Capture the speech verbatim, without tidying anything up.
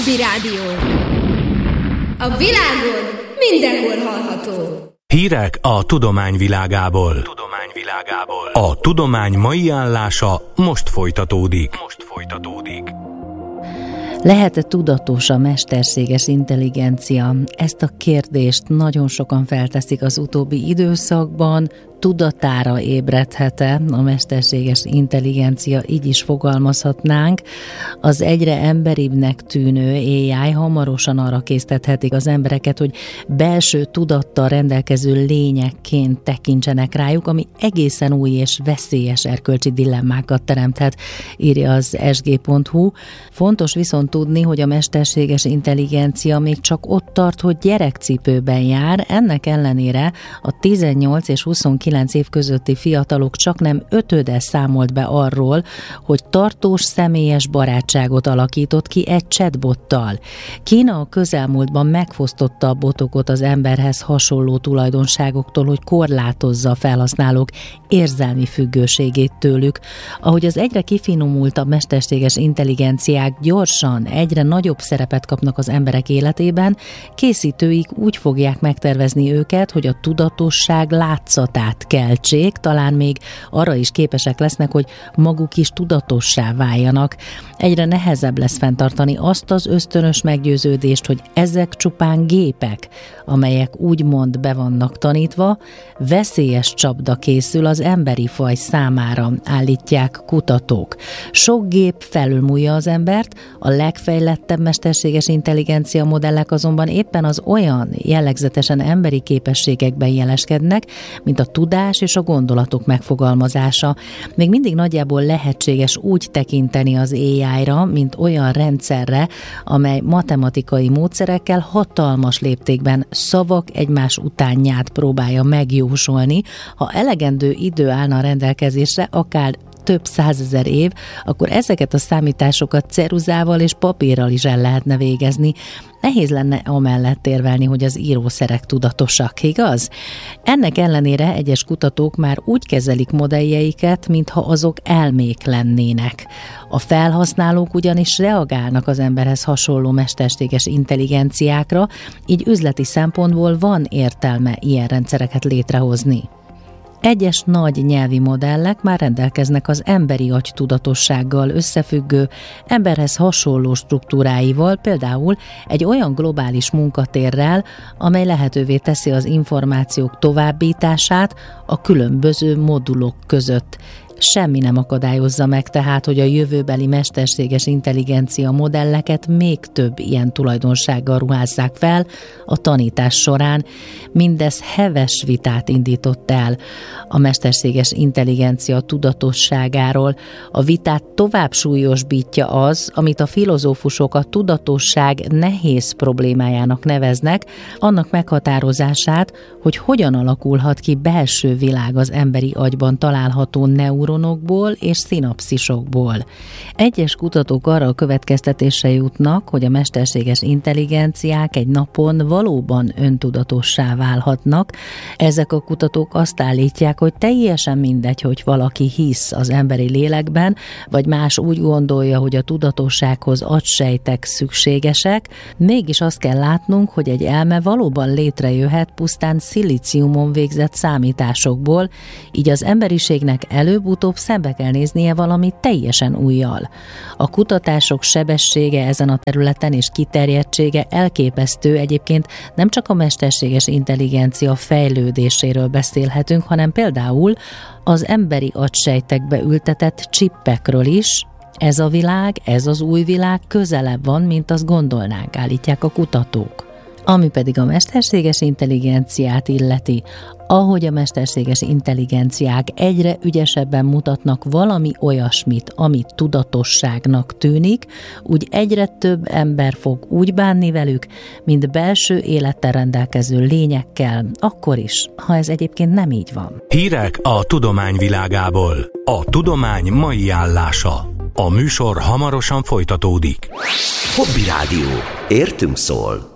Hobby Rádió. A világon mindenhol hallható. Hírek a tudomány világából. Tudomány világából. A tudomány mai állása most folytatódik. Most folytatódik. Lehet-e tudatos a mesterséges intelligencia? Ezt a kérdést nagyon sokan felteszik az utóbbi időszakban. Tudatára ébredhet-e a mesterséges intelligencia, így is fogalmazhatnánk. Az egyre emberibbnek tűnő á i hamarosan arra késztethetik az embereket, hogy belső tudattal rendelkező lényekként tekintsenek rájuk, ami egészen új és veszélyes erkölcsi dilemmákat teremthet, írja az es gé pont hú. Fontos viszont tudni, hogy a mesterséges intelligencia még csak ott tart, hogy gyerekcipőben jár, ennek ellenére a tizennyolc és huszonkilenc év közötti fiatalok csaknem ötöde számolt be arról, hogy tartós személyes barátságot alakított ki egy chatbottal. Kína a közelmúltban megfosztotta a botokat az emberhez hasonló tulajdonságoktól, hogy korlátozza a felhasználók érzelmi függőségét tőlük. Ahogy az egyre kifinomultabb mesterséges intelligenciák gyorsan egyre nagyobb szerepet kapnak az emberek életében, készítőik úgy fogják megtervezni őket, hogy a tudatosság látszatát keltsék, talán még arra is képesek lesznek, hogy maguk is tudatossá váljanak. Egyre nehezebb lesz fenntartani azt az ösztönös meggyőződést, hogy ezek csupán gépek, amelyek úgymond be vannak tanítva, veszélyes csapda készül az emberi faj számára, állítják kutatók. Sok gép felülmúlja az embert, a legfejlettebb mesterséges intelligencia modellek azonban éppen az olyan jellegzetesen emberi képességekben jeleskednek, mint a tudás és a gondolatok megfogalmazása. Még mindig nagyjából lehetséges úgy tekinteni az á i-ra, mint olyan rendszerre, amely matematikai módszerekkel hatalmas léptékben szavak egymás utánját próbálja megjósolni. Ha elegendő idő állna a rendelkezésre, akár több százezer év, akkor ezeket a számításokat ceruzával és papírral is el lehetne végezni. Nehéz lenne amellett érvelni, hogy az írószerek tudatosak, igaz? Ennek ellenére egyes kutatók már úgy kezelik modelljeiket, mintha azok elmék lennének. A felhasználók ugyanis reagálnak az emberhez hasonló mesterséges intelligenciákra, így üzleti szempontból van értelme ilyen rendszereket létrehozni. Egyes nagy nyelvi modellek már rendelkeznek az emberi agy tudatossággal összefüggő, emberhez hasonló struktúráival, például egy olyan globális munkatérrel, amely lehetővé teszi az információk továbbítását a különböző modulok között. Semmi nem akadályozza meg tehát, hogy a jövőbeli mesterséges intelligencia modelleket még több ilyen tulajdonsággal ruházzák fel a tanítás során. Mindez heves vitát indított el a mesterséges intelligencia tudatosságáról. A vitát tovább súlyosbítja az, amit a filozófusok a tudatosság nehéz problémájának neveznek, annak meghatározását, hogy hogyan alakulhat ki belső világ az emberi agyban található neuron és szinapszisokból. Egyes kutatók arra a következtetésre jutnak, hogy a mesterséges intelligenciák egy napon valóban öntudatossá válhatnak. Ezek a kutatók azt állítják, hogy teljesen mindegy, hogy valaki hisz az emberi lélekben, vagy más úgy gondolja, hogy a tudatossághoz agysejtek szükségesek, mégis azt kell látnunk, hogy egy elme valóban létrejöhet pusztán szilíciumon végzett számításokból, így az emberiségnek előbb utóbb szembe kell néznie valami teljesen újjal. A kutatások sebessége ezen a területen és kiterjedtsége elképesztő, egyébként nem csak a mesterséges intelligencia fejlődéséről beszélhetünk, hanem például az emberi agysejtekbe ültetett csippekről is. Ez a világ, ez az új világ közelebb van, mint azt gondolnánk, állítják a kutatók. Ami pedig a mesterséges intelligenciát illeti, ahogy a mesterséges intelligenciák egyre ügyesebben mutatnak valami olyasmit, amit tudatosságnak tűnik, úgy egyre több ember fog úgy bánni velük, mint belső élettel rendelkező lényekkel, akkor is, ha ez egyébként nem így van. Hírek a tudomány világából. A tudomány mai állása. A műsor hamarosan folytatódik. Hobby Rádió. Értünk szól.